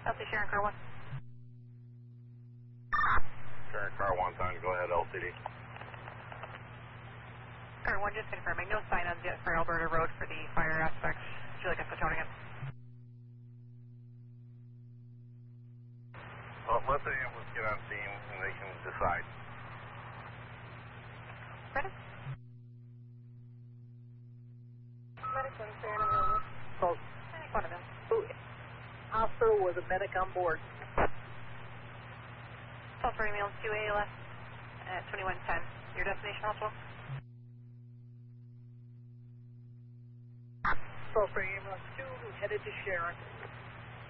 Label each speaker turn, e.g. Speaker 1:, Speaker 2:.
Speaker 1: LC Sharon Car 1.
Speaker 2: Sharon Car 1, time to go ahead, LCD.
Speaker 1: Car 1, just confirming, no sign-ons yet for Alberta Road for the fire aspects. Would you like us to tone again?
Speaker 2: Well, let the ambulance get on scene and they can decide.
Speaker 1: Ready?
Speaker 3: Medical in San Antonio.
Speaker 1: Close. One of them.
Speaker 3: Hospital with a medic on board.
Speaker 1: Call for email 2 ALS at 2110. Your destination hospital?
Speaker 3: Call for ambulance 2 headed to Sharon.